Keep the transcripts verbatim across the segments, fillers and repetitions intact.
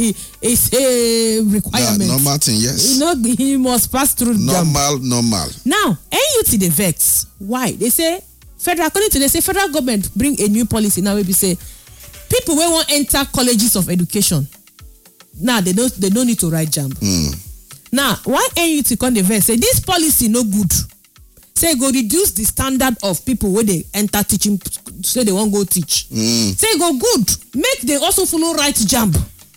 it's a requirement. Yeah, normal thing, yes. You know, he must pass through normal, jump. normal. Now, N U T the vex. Why? They say federal. According to they say federal government bring a new policy now. We say people wey wan enter colleges of education. Now they don't they don't need to write jump. Mm. Now, why N U T come the vex say this policy no good? Say go reduce the standard of people where they enter teaching. Say they won't go teach. Mm. Say go good. Make them also follow right jump.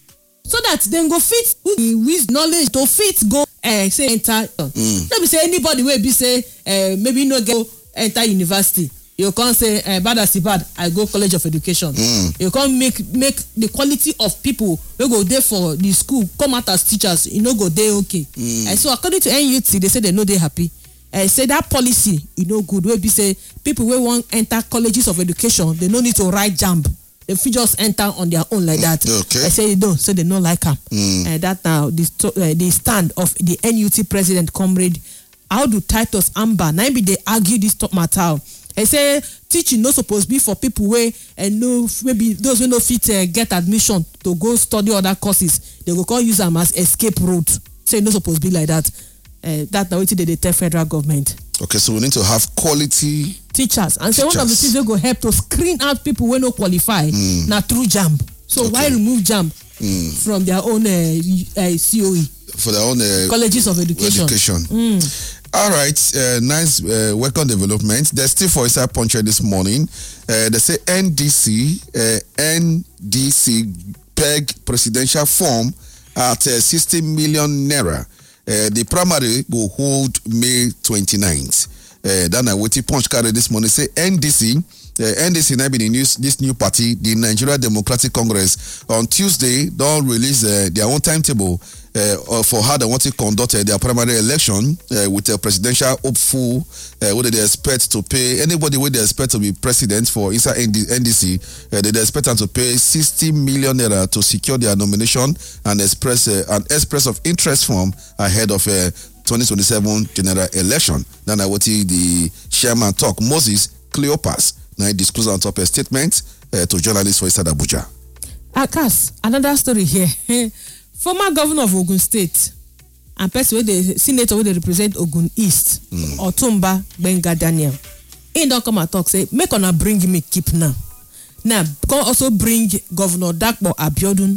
So that then go fit with knowledge to fit go uh, say enter. Mm. Let me say anybody will be say uh, maybe no go enter university. You can't say uh, bad as bad. I go college of education. Mm. You can't make make the quality of people who go there for the school come out as teachers. You know go there okay. Mm. Uh, so according to N U T, they say they know they happy. Uh, say that policy you know good. Will be say people who want enter colleges of education they no need to write jump. They fit just enter on their own like that. Okay. I say no, so they don't like them. Mm. Uh, that now the uh, the stand of the N U T president, comrade Audu Titus Amba. Now be they argue this top matter. I say teaching no supposed be for people where and uh, no maybe those who no fit uh, get admission to go study other courses. They go call use them as escape route. Say no supposed be like that. Uh, that now they they tell federal government. Okay, so we need to have quality teachers and say teachers. one of the things they go help to screen out people who no qualify mm. now through jump. So okay. why remove jump mm. from their own uh, uh, C O E for their own uh, colleges of education? education. Mm. All right, uh, nice uh, welcome development. There's still for inside Puncher this morning. Uh, they say N D C, uh, N D C peg presidential form at uh, sixty million naira. Uh, the primary will hold May twenty-ninth. Uh, then I waited punch carry this morning. Say N D C, uh, N D C now be the news. This new party, the Nigeria Democratic Congress, on Tuesday don't release uh, their own timetable uh, for how they want to conduct uh, their primary election uh, with a presidential hopeful. Uh, what they expect to pay anybody where they expect to be president for inside N D C. Uh, they expect them to pay sixty million naira to secure their nomination and express uh, an express of interest form ahead of uh, twenty twenty-seven general election. Then I want the chairman talk. Moses Cleopas now disclosed on top a statement uh, to journalists for Inside Abuja. Akas, another story here. Former governor of Ogun State and person with the senator where they represent Ogun East, mm. Otumba Benga Daniel. He don't come and talk say make ona bring me keep now. Now come also bring Governor Dakpo Abiodun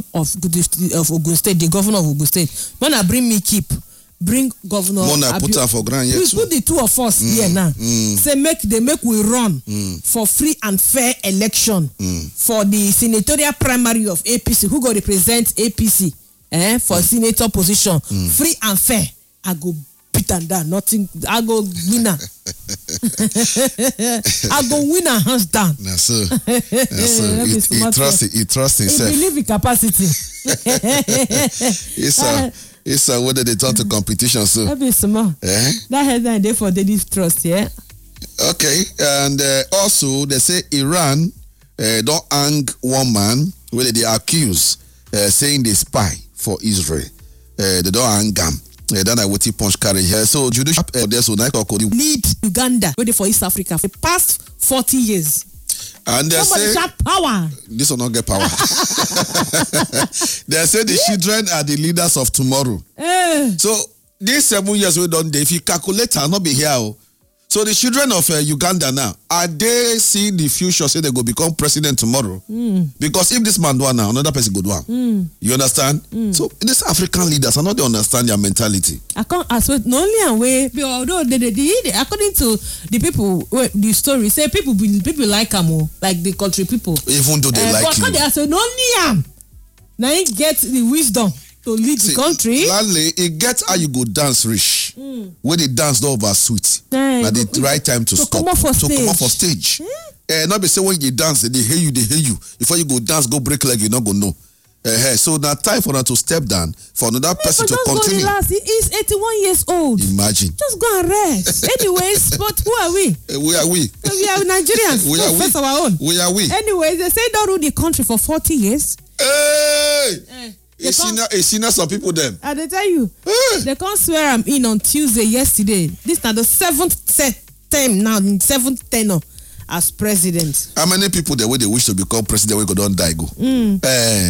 of of Ogun State, the governor of Ogun State. When I bring me keep. Bring Governor Mona put her for grand we put the two of us mm, here now. Mm. Say make they make we run mm. for free and fair election mm. for the senatorial primary of A P C. Who go represent A P C eh, for mm. senator position? Mm. Free and fair. I go beat and down. Nothing. I go winner. I go winner hands down. That's so. That's so. He, he trusts it. He trusts himself. He believe in capacity. It's a. It's uh, whether they talk to competition, so that be small. Eh? That headline there for daily trust, yeah. Okay, and uh, also they say Iran uh, don't hang one man where they accuse uh, saying they spy for Israel. Uh, they don't hang them. Uh, then I will punch carry here. So judicial uh, there's lead Uganda ready for East Africa for the past forty years. And they Somebody say power. This will not get power. They say the children are the leaders of tomorrow. Uh, so these seven years we done, if you calculate, I'll not be here. So the children of uh, Uganda now, are they seeing the future, say they go become president tomorrow? Mm. Because if this man do one now, another person go do one. Mm. You understand? Mm. So these African leaders, I know they understand their mentality. I can't as well, not only way, although they, they, they, according to the people, the story, say people people like them, like the country people. Even though they uh, like but you. But they say, not only am, now he get the wisdom to lead See, the country. Lally, it gets how you go dance rich. Mm. When they dance over sweet. Hey, at the right time to, to stop. Come off for to stage. come off for stage. Mm. Uh, not be say when you dance, they hear you, they hear you. Before you go dance, go break leg, you not go know. Uh, so now time for them to step down for another yeah, person to continue. He is eighty-one years old. Imagine. Just go and rest. Anyways, but who are we? Uh, we are we. Uh, we are Nigerians. we are we. Our own. We are we. Anyways, they say don't rule the country for forty years. Hey! Uh, a senior, a senior, some people them. I they tell you, hey. They can't swear I'm in on Tuesday yesterday. This now the seventh term now, seventh tenure as president. How many people there where they wish to become president when they don't die go? Mm. Uh,